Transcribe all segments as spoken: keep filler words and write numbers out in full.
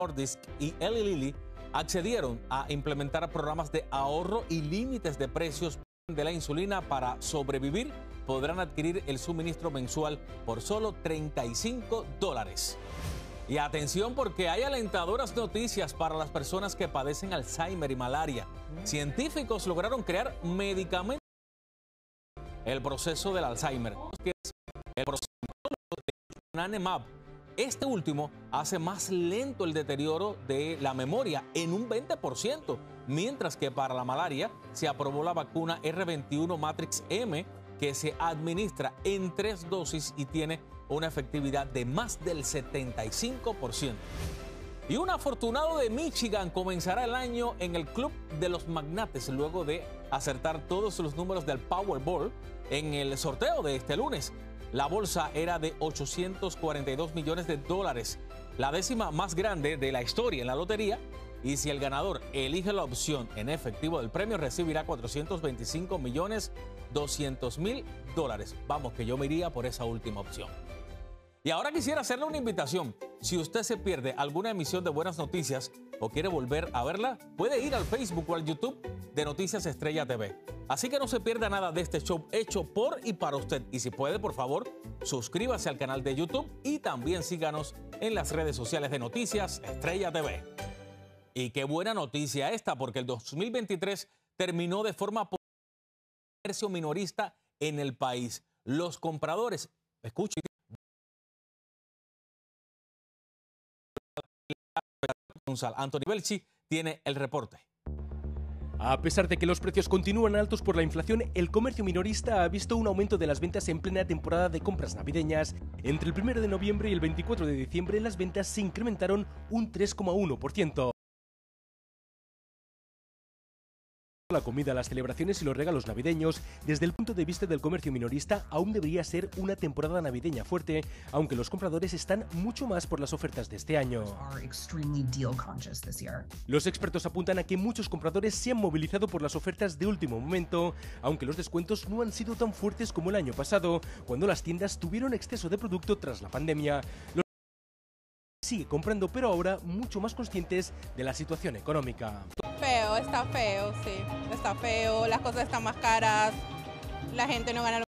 Nordisk y Eli Lilly accedieron a implementar programas de ahorro y límites de precios de la insulina para sobrevivir. Podrán adquirir el suministro mensual por solo treinta y cinco dólares. Y atención, porque hay alentadoras noticias para las personas que padecen Alzheimer y malaria. Científicos lograron crear medicamentos para el proceso del Alzheimer, que es el proceso de donanemab. Este último hace más lento el deterioro de la memoria en un veinte por ciento, mientras que para la malaria se aprobó la vacuna R veintiuno Matrix M, que se administra en tres dosis y tiene una efectividad de más del setenta y cinco por ciento. Y un afortunado de Michigan comenzará el año en el Club de los Magnates luego de acertar todos los números del Powerball en el sorteo de este lunes. La bolsa era de ochocientos cuarenta y dos millones de dólares, la décima más grande de la historia en la lotería. Y si el ganador elige la opción en efectivo del premio, recibirá cuatrocientos veinticinco millones doscientos mil dólares. Vamos, que yo me iría por esa última opción. Y ahora quisiera hacerle una invitación. Si usted se pierde alguna emisión de Buenas Noticias o quiere volver a verla, puede ir al Facebook o al YouTube de Noticias Estrella T V. Así que no se pierda nada de este show hecho por y para usted. Y si puede, por favor, suscríbase al canal de YouTube y también síganos en las redes sociales de Noticias Estrella T V. Y qué buena noticia esta, porque el dos mil veintitrés terminó de forma positiva el comercio minorista en el país. Los compradores, escuchen, Anthony Belchi tiene el reporte. A pesar de que los precios continúan altos por la inflación, el comercio minorista ha visto un aumento de las ventas en plena temporada de compras navideñas. Entre el primero de noviembre y el veinticuatro de diciembre, las ventas se incrementaron un tres coma uno por ciento. La comida, las celebraciones y los regalos navideños, desde el punto de vista del comercio minorista, aún debería ser una temporada navideña fuerte, aunque los compradores están mucho más por las ofertas de este año. Los expertos apuntan a que muchos compradores se han movilizado por las ofertas de último momento, aunque los descuentos no han sido tan fuertes como el año pasado, cuando las tiendas tuvieron exceso de producto tras la pandemia. Los sigue comprando, pero ahora mucho más conscientes de la situación económica. Feo, está feo, sí, está feo, las cosas están más caras, la gente no gana lo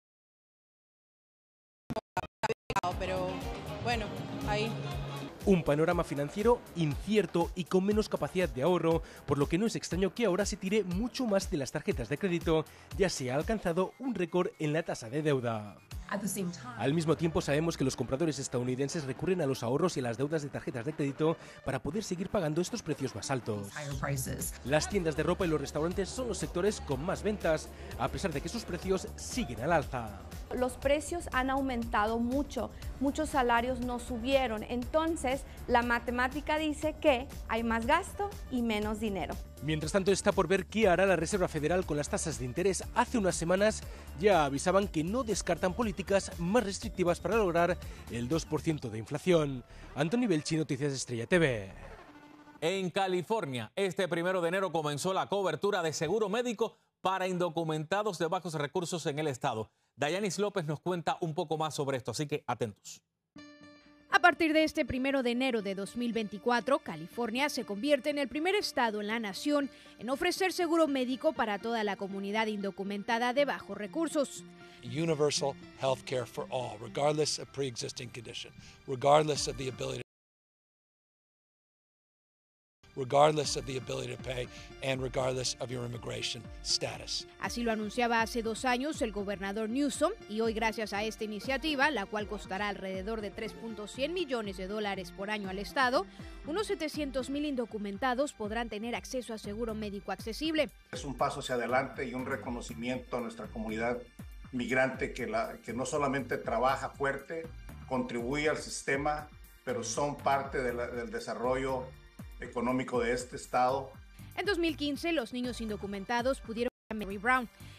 que, pero bueno, ahí. Un panorama financiero incierto y con menos capacidad de ahorro, por lo que no es extraño que ahora se tire mucho más de las tarjetas de crédito, ya se ha alcanzado un récord en la tasa de deuda. Al mismo tiempo, sabemos que los compradores estadounidenses recurren a los ahorros y a las deudas de tarjetas de crédito para poder seguir pagando estos precios más altos. Las tiendas de ropa y los restaurantes son los sectores con más ventas, a pesar de que sus precios siguen al alza. Los precios han aumentado mucho, muchos salarios no subieron, entonces la matemática dice que hay más gasto y menos dinero. Mientras tanto, está por ver qué hará la Reserva Federal con las tasas de interés. Hace unas semanas ya avisaban que no descartan políticas más restrictivas para lograr el dos por ciento de inflación. Anthony Belchi, Noticias Estrella T V. En California, este primero de enero comenzó la cobertura de seguro médico para indocumentados de bajos recursos en el estado. Dayanis López nos cuenta un poco más sobre esto, así que atentos. A partir de este primero de enero de dos mil veinticuatro, California se convierte en el primer estado en la nación en ofrecer seguro médico para toda la comunidad indocumentada de bajos recursos. Universal health care for all, regardless of pre-existing condition, regardless of the ability regardless of the ability to pay and regardless of your immigration status. Así lo anunciaba hace dos años el gobernador Newsom, y hoy, gracias a esta iniciativa, la cual costará alrededor de tres punto cien millones de dólares por año al estado, unos setecientos mil indocumentados podrán tener acceso a seguro médico accesible. Es un paso hacia adelante y un reconocimiento a nuestra comunidad migrante que, la, que no solamente trabaja fuerte, contribuye al sistema, pero son parte de la, del desarrollo económico de este estado. En dos mil quince, los niños indocumentados pudieron ir a Mary Brown.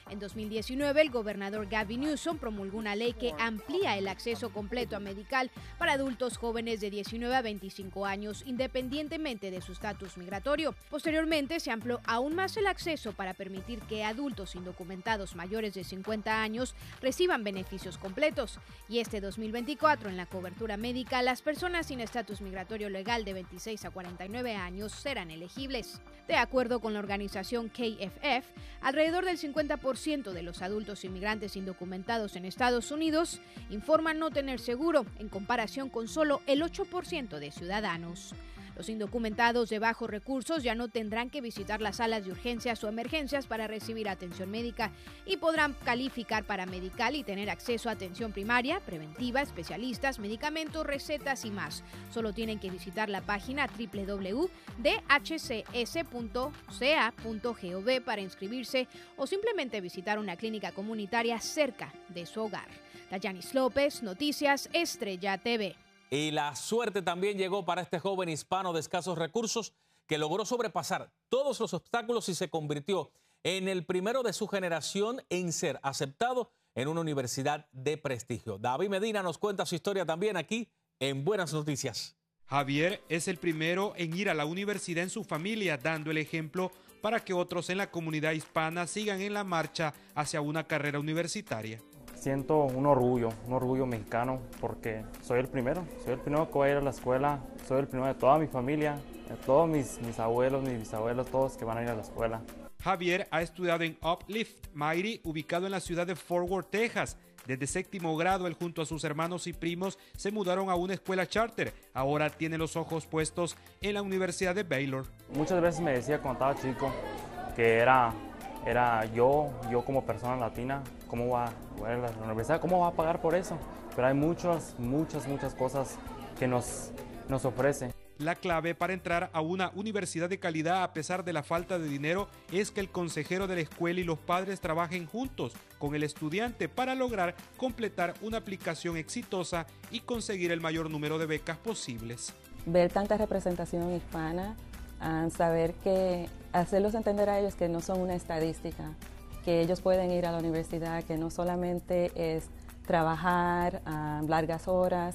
En dos mil diecinueve, el gobernador Gavin Newsom promulgó una ley que amplía el acceso completo a medical para adultos jóvenes de diecinueve a veinticinco años, independientemente de su estatus migratorio. Posteriormente, se amplió aún más el acceso para permitir que adultos indocumentados mayores de cincuenta años reciban beneficios completos. Y este dos mil veinticuatro, en la cobertura médica, las personas sin estatus migratorio legal de veintiséis a cuarenta y nueve años serán elegibles. De acuerdo con la organización K F F, alrededor del cincuenta por ciento de los adultos inmigrantes indocumentados en Estados Unidos informan no tener seguro, en comparación con solo el ocho por ciento de ciudadanos. Los indocumentados de bajos recursos ya no tendrán que visitar las salas de urgencias o emergencias para recibir atención médica y podrán calificar para medical y tener acceso a atención primaria, preventiva, especialistas, medicamentos, recetas y más. Solo tienen que visitar la página doble u doble u doble u punto d h c s punto c a punto gov para inscribirse o simplemente visitar una clínica comunitaria cerca de su hogar. Dayanis López, Noticias Estrella T V. Y la suerte también llegó para este joven hispano de escasos recursos que logró sobrepasar todos los obstáculos y se convirtió en el primero de su generación en ser aceptado en una universidad de prestigio. David Medina nos cuenta su historia también aquí en Buenas Noticias. Javier es el primero en ir a la universidad en su familia, dando el ejemplo para que otros en la comunidad hispana sigan en la marcha hacia una carrera universitaria. Siento un orgullo, un orgullo mexicano porque soy el primero, soy el primero que va a ir a la escuela, soy el primero de toda mi familia, de todos mis, mis abuelos, mis bisabuelos, todos que van a ir a la escuela. Javier ha estudiado en Uplift Mighty, ubicado en la ciudad de Fort Worth, Texas. Desde séptimo grado, él junto a sus hermanos y primos se mudaron a una escuela charter. Ahora tiene los ojos puestos en la Universidad de Baylor. Muchas veces me decía cuando estaba chico que era... Era yo, yo como persona latina, ¿cómo va a la universidad? ¿Cómo va a pagar por eso? Pero hay muchas, muchas, muchas cosas que nos, nos ofrece. La clave para entrar a una universidad de calidad a pesar de la falta de dinero es que el consejero de la escuela y los padres trabajen juntos con el estudiante para lograr completar una aplicación exitosa y conseguir el mayor número de becas posibles. Ver tanta representación hispana, a saber que hacerlos entender a ellos que no son una estadística, que ellos pueden ir a la universidad, que no solamente es trabajar um, largas horas.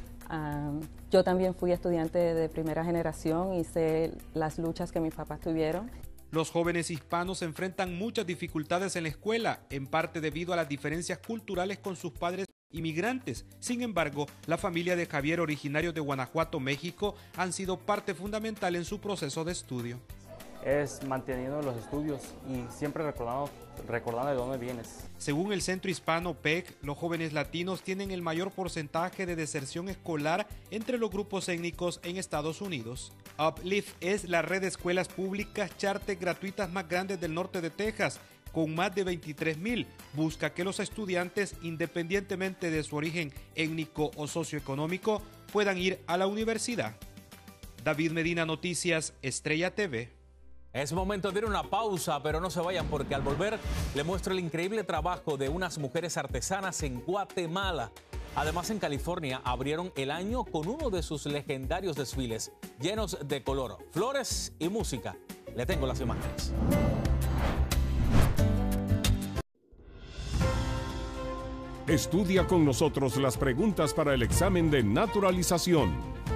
Um, yo también fui estudiante de primera generación y sé las luchas que mis papás tuvieron. Los jóvenes hispanos enfrentan muchas dificultades en la escuela, en parte debido a las diferencias culturales con sus padres inmigrantes. Sin embargo, la familia de Javier, originario de Guanajuato, México, han sido parte fundamental en su proceso de estudio. Es manteniendo los estudios y siempre recordando, recordando de dónde vienes. Según el Centro Hispano P E C, los jóvenes latinos tienen el mayor porcentaje de deserción escolar entre los grupos étnicos en Estados Unidos. Uplift es la red de escuelas públicas charter gratuitas más grande del norte de Texas, con más de veintitrés mil. Busca que los estudiantes, independientemente de su origen étnico o socioeconómico, puedan ir a la universidad. David Medina, Noticias Estrella T V. Es momento de ir a una pausa, pero no se vayan porque al volver le muestro el increíble trabajo de unas mujeres artesanas en Guatemala. Además, en California abrieron el año con uno de sus legendarios desfiles, llenos de color, flores y música. Le tengo las imágenes. Estudia con nosotros las preguntas para el examen de naturalización.